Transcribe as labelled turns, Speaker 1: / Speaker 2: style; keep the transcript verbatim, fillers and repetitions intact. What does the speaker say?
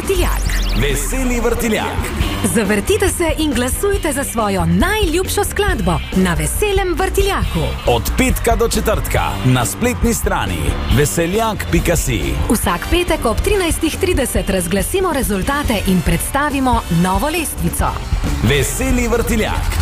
Speaker 1: vrtiljak.
Speaker 2: Veseli vrtiljak.
Speaker 1: Zavrtite se in glasujte za svojo najljubšo skladbo na Veselem vrtiljaku.
Speaker 2: Od petka do četrtka na spletni strani veseljak pika si.
Speaker 1: Vsak petek ob trinajstih trideset razglasimo rezultate in predstavimo novo lestvico.
Speaker 2: Veseli vrtiljak.